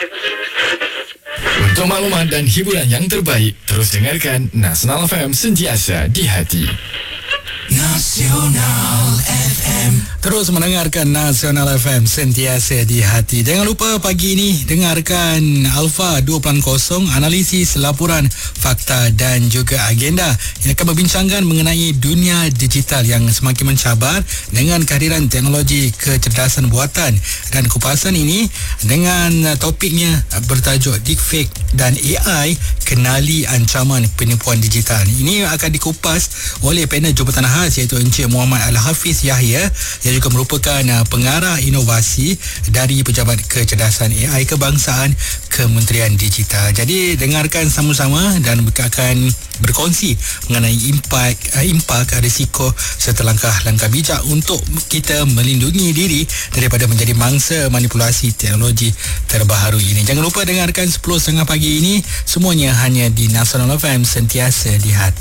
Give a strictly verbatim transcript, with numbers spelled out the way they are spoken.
Untuk maklumat dan hiburan yang terbaik, terus dengarkan Nasional F M, sentiasa di hati. Nasional F M. Terus mendengarkan Nasional F M, sentiasa di hati. Jangan lupa pagi ini dengarkan Alpha dua titik kosong, analisis, laporan, fakta dan juga agenda yang akan membincangkan mengenai dunia digital yang semakin mencabar dengan kehadiran teknologi kecerdasan buatan. Dan kupasan ini dengan topiknya bertajuk Deepfake dan A I, kenali ancaman penipuan digital. Ini akan dikupas oleh panel Jabatan Khas iaitu Encik Muhammad Al-Hafiz Yahya yang juga merupakan pengarah inovasi dari Pejabat Kecerdasan A I Kebangsaan Kementerian Digital. Jadi dengarkan sama-sama dan akan berkongsi mengenai impak impak risiko serta langkah-langkah bijak untuk kita melindungi diri daripada menjadi mangsa manipulasi teknologi terbaru ini. Jangan lupa dengarkan sepuluh tiga puluh pagi ini, semuanya hanya di Nasional F M, sentiasa di hati.